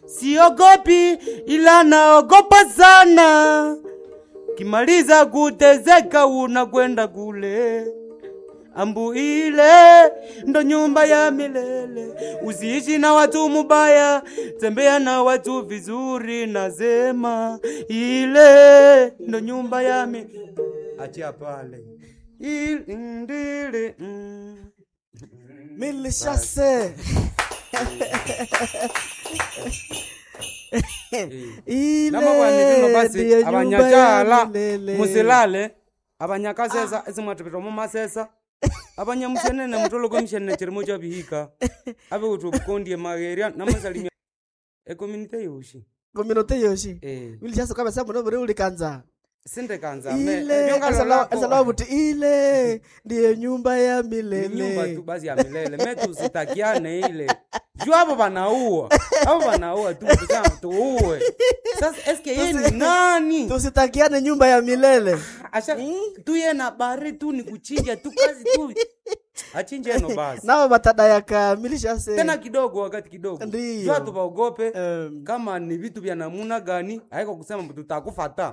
siogopi ila naogopa sana. Kimaliza kutezeka unakwenda kule. Ambu ile ndo nyumba ya milele. Usiishi na watu mubaya, tembea na watu vizuri. Nasema ile ndo nyumba ya milele. Achia pale. Indile Milishase. Lama wanivino basi abanyachala musilale abanyakasesa esimwatipito mumasesa abanyamusenene mutolo komishenene chirimo cha bihika abe utubukondie mageria namasalimia community yoshi Milishase kama sababu ndo bure ulikanza sinde kanza ile asalamu ile ndiyo nyumba ya milele. Nyumba tu basi ya milele. Metu sitakiane ile. Juu hapo banaua. Hapo banaua tu tuue. Sasa eske yeye ni nani? Tusitakiane nyumba ya milele. Asha tu yeye na bari tu ni kuchinja tu kazi tu. Achinje eno basi. Nao batadayaka Milishase. Tena kidogo wakati kidogo. Ndiyo. Juu tubaogope kama ni vitu vya namuna gani haiko kusema tutakufata.